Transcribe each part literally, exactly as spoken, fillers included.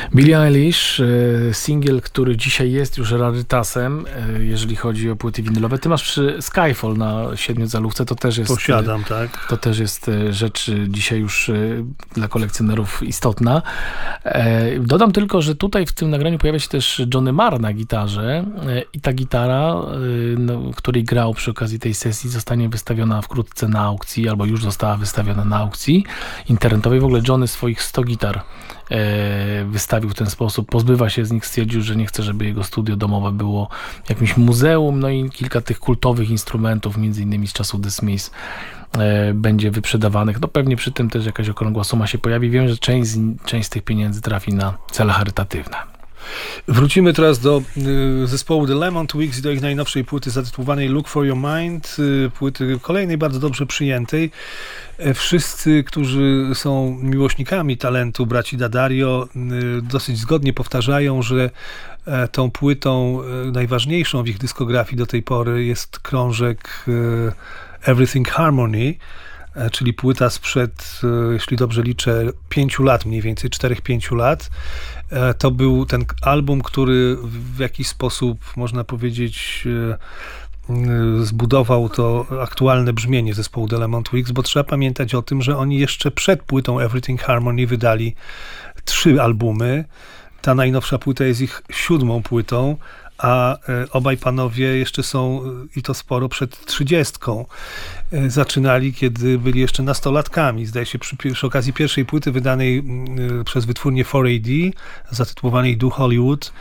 Billie Eilish, singiel, który dzisiaj jest już rarytasem, jeżeli chodzi o płyty winylowe. Ty masz przy Skyfall na siedmiocalówce, to też jest... Posiadam, tak. To też jest rzecz dzisiaj już dla kolekcjonerów istotna. Dodam tylko, że tutaj w tym nagraniu pojawia się też Johnny Marr na gitarze i ta gitara, no, której grał przy okazji tej sesji, zostanie wystawiona wkrótce na aukcji, albo już została wystawiona na aukcji internetowej. W ogóle Johnny swoich sto gitar wystawił w ten sposób, pozbywa się z nich, stwierdził, że nie chce, żeby jego studio domowe było jakimś muzeum, no i kilka tych kultowych instrumentów, między innymi z czasów The Smiths, będzie wyprzedawanych. No pewnie przy tym też jakaś okrągła suma się pojawi. Wiem, że część, część z tych pieniędzy trafi na cele charytatywne. Wrócimy teraz do y, zespołu The Lemon Twigs i do ich najnowszej płyty zatytułowanej Look for Your Mind, y, płyty kolejnej bardzo dobrze przyjętej. E, wszyscy, którzy są miłośnikami talentu braci D'Addario, y, dosyć zgodnie powtarzają, że e, tą płytą e, najważniejszą w ich dyskografii do tej pory jest krążek e, Everything Harmony, czyli płyta sprzed, jeśli dobrze liczę, pięciu lat, mniej więcej czterech, pięciu lat. To był ten album, który w jakiś sposób, można powiedzieć, zbudował to aktualne brzmienie zespołu The Lemon Twigs, bo trzeba pamiętać o tym, że oni jeszcze przed płytą Everything Harmony wydali trzy albumy. Ta najnowsza płyta jest ich siódmą płytą, a obaj panowie jeszcze są, i to sporo, przed trzydziestką. Zaczynali, kiedy byli jeszcze nastolatkami. Zdaje się, przy, przy okazji pierwszej płyty wydanej przez wytwórnię cztery A D, zatytułowanej Do Hollywood,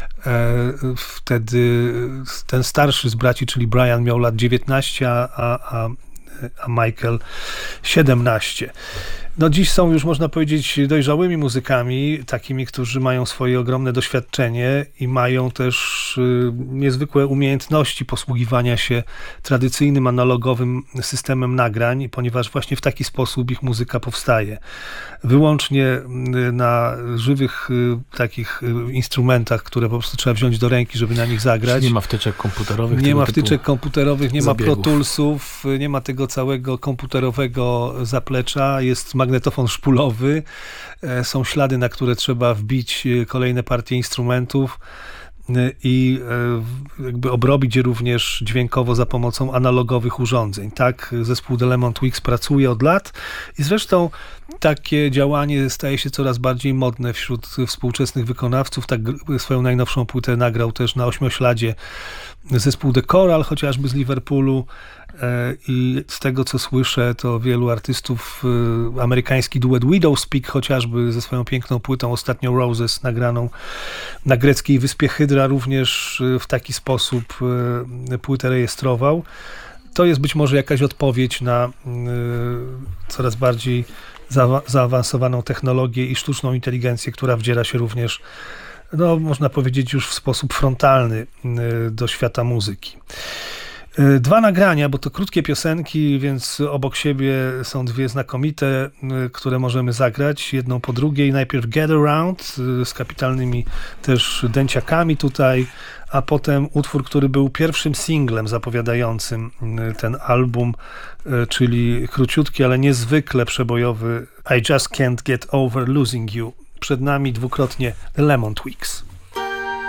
wtedy ten starszy z braci, czyli Brian, miał lat dziewiętnaście, a, a, a Michael siedemnaście. No dziś są już, można powiedzieć, dojrzałymi muzykami, takimi, którzy mają swoje ogromne doświadczenie i mają też y, niezwykłe umiejętności posługiwania się tradycyjnym, analogowym systemem nagrań, ponieważ właśnie w taki sposób ich muzyka powstaje. Wyłącznie y, na żywych y, takich y, instrumentach, które po prostu trzeba wziąć do ręki, żeby na nich zagrać. Nie ma wtyczek komputerowych. Nie ma wtyczek komputerowych, nie zabiegów. ma Pro Toolsów, nie ma tego całego komputerowego zaplecza, jest magnetofon szpulowy, są ślady, na które trzeba wbić kolejne partie instrumentów i jakby obrobić je również dźwiękowo za pomocą analogowych urządzeń. Tak zespół The Lemon Twigs pracuje od lat i zresztą takie działanie staje się coraz bardziej modne wśród współczesnych wykonawców. Tak swoją najnowszą płytę nagrał też na ośmiośladzie zespół The Coral, chociażby z Liverpoolu. I z tego, co słyszę, to wielu artystów, amerykański duet Widowspeak chociażby ze swoją piękną płytą ostatnio Roses, nagraną na greckiej wyspie Hydra, również w taki sposób płytę rejestrował. To jest być może jakaś odpowiedź na coraz bardziej zaawansowaną technologię i sztuczną inteligencję, która wdziera się również, no, można powiedzieć, już w sposób frontalny do świata muzyki. Dwa nagrania, bo to krótkie piosenki, więc obok siebie są dwie znakomite, które możemy zagrać, jedną po drugiej. Najpierw Get Around z kapitalnymi też dęciakami tutaj, a potem utwór, który był pierwszym singlem zapowiadającym ten album, czyli króciutki, ale niezwykle przebojowy I Just Can't Get Over Losing You. Przed nami dwukrotnie The Lemon Twigs.